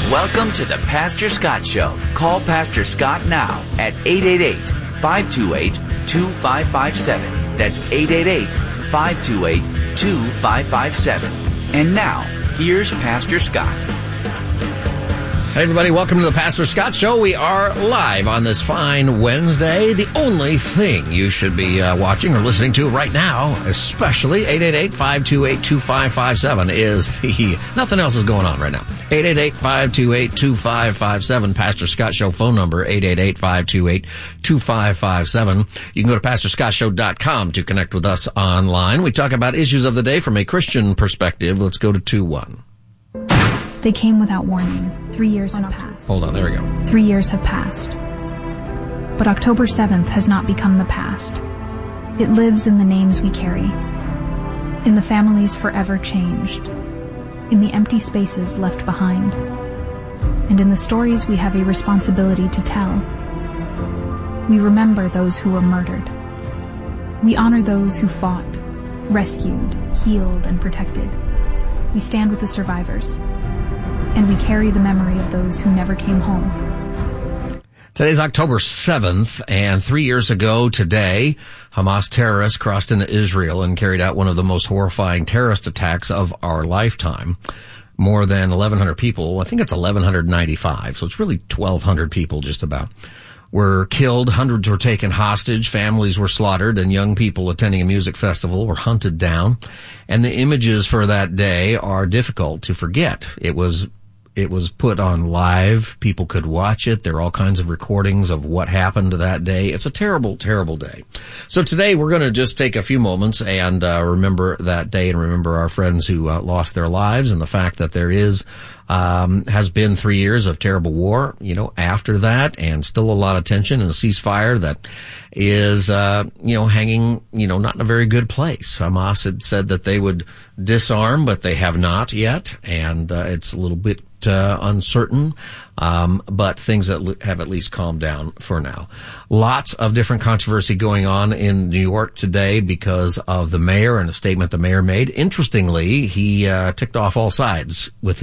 Welcome to the Pastor Scott Show. Call Pastor Scott now at 888-528-2557. That's 888-528-2557. And now, here's Pastor Scott. Hey everybody, welcome to the Pastor Scott Show. We are live on this fine Wednesday. The only thing you should be watching or listening to right now, especially 888-528-2557, is nothing else is going on right now. 888-528-2557, Pastor Scott Show phone number, 888-528-2557. You can go to PastorScottShow.com to connect with us online. We talk about issues of the day from a Christian perspective. Let's go to 2-1. They came without warning. 3 years have passed. Hold on, there we go. 3 years have passed. But October 7th has not become the past. It lives in the names we carry, in the families forever changed, in the empty spaces left behind, and in the stories we have a responsibility to tell. We remember those who were murdered. We honor those who fought, rescued, healed, and protected. We stand with the survivors. And we carry the memory of those who never came home. Today's October 7th, and 3 years ago today, Hamas terrorists crossed into Israel and carried out one of the most horrifying terrorist attacks of our lifetime. More than 1,100 people, I think it's 1,195, so it's really 1,200 people just about, were killed, hundreds were taken hostage, families were slaughtered, and young people attending a music festival were hunted down. And the images for that day are difficult to forget. It was put on live. People could watch it. There are all kinds of recordings of what happened that day. It's a terrible, terrible day. So today we're going to just take a few moments and remember that day and remember our friends who lost their lives and the fact that there has been 3 years of terrible war, after that, and still a lot of tension and a ceasefire that is, hanging, not in a very good place. Hamas had said that they would disarm, but they have not yet, and it's a little bit uncertain, but things that have at least calmed down for now. Lots of different controversy going on in New York today because of the mayor and a statement the mayor made. Interestingly, he ticked off all sides with